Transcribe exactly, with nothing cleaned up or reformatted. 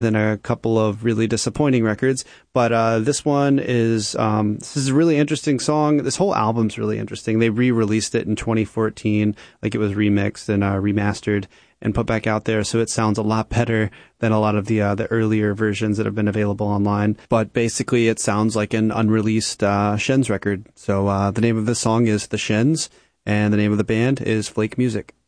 then a couple of really disappointing records. But uh, this one is um, this is a really interesting song. This whole album's really interesting. They re-released it in twenty fourteen, like it was remixed and uh, remastered and put back out there, so it sounds a lot better than a lot of the uh, the earlier versions that have been available online. But basically, it sounds like an unreleased uh, Shens record. So uh, the name of the song is The Shens, and the name of the band is Flake Music.